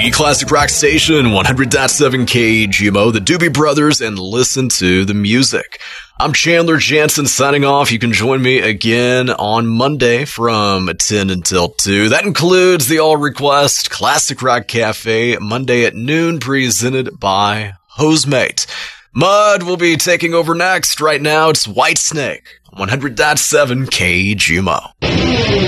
The classic rock station, 100.7 KGMO, the Doobie Brothers, and listen to the music. I'm Chandler Jansen signing off. You can join me again on Monday from 10 until 2. That includes the All Request Classic Rock Cafe, Monday at noon, presented by Hosemate. Mud will be taking over next. Right now, it's Whitesnake, 100.7 KGMO.